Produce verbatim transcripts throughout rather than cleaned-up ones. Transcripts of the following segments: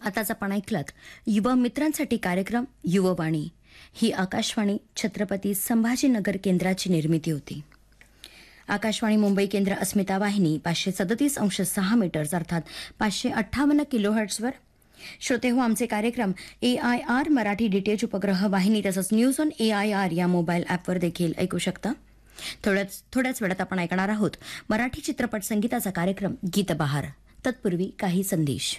आताच आपण ऐकलात युवा मित्रांसाठी कार्यक्रम युववाणी. ही आकाशवाणी छत्रपती संभाजीनगर केंद्राची निर्मिती होती. आकाशवाणी मुंबई केंद्र अस्मिता वाहिनी पाचशे सदतीस अंश सहा मीटर्स अर्थात पाचशे अठ्ठावन्न किलोहर्ट्झवर. श्रोते हो, आमचे कार्यक्रम ए आय आर मराठी डीटीएच उपग्रह वाहिनी तसंच news on A I R या मोबाईल ॲपवर देखील ऐकू शकता. थोड्याच थोड्याच वेळात आपण ऐकणार आहोत मराठी चित्रपट संगीताचा कार्यक्रम गीतबहार. तत्पूर्वी काही संदेश.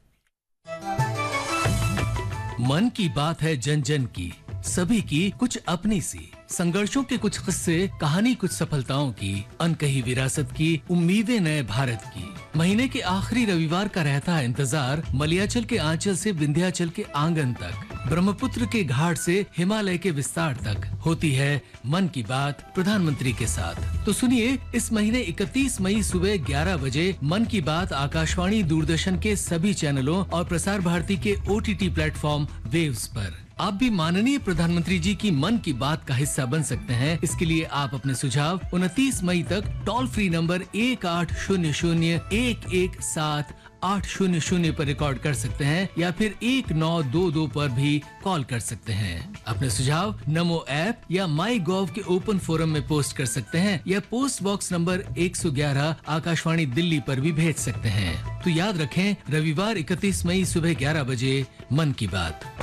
मन की बात है जन जन की, सभी की कुछ अपनी सी, संघर्षों के कुछ किस्से, कहानी कुछ सफलताओं की, अनकही विरासत की, उम्मीदें नए भारत की. महीने के आखिरी रविवार का रहता है इंतजार मलयाचल के आंचल से विंध्याचल के आंगन तक, ब्रह्मपुत्र के घाट से हिमालय के विस्तार तक होती है मन की बात प्रधानमंत्री के साथ. तो सुनिए, इस महीने इकतीस मई सुबह ग्यारह बजे मन की बात आकाशवाणी दूरदर्शन के सभी चैनलों और प्रसार भारती के ओटीटी प्लेटफॉर्म वेव्स पर. आप भी माननीय प्रधानमंत्री जी की मन की बात का हिस्सा बन सकते हैं. इसके लिए आप अपने सुझाव उनतीस मई तक टोल फ्री नंबर एक आठ शून्य शून्य एक एक सात आठ शून्य शून्य पर रिकॉर्ड कर सकते हैं या फिर एक नौ दो दो पर भी कॉल कर सकते हैं. अपने सुझाव नमो ऐप या माई गॉव के ओपन फोरम में पोस्ट कर सकते हैं या पोस्ट बॉक्स नंबर एक सौ ग्यारह आकाशवाणी दिल्ली पर भी भेज सकते हैं. तो याद रखें, रविवार इकतीस मई सुबह ग्यारह बजे मन की बात.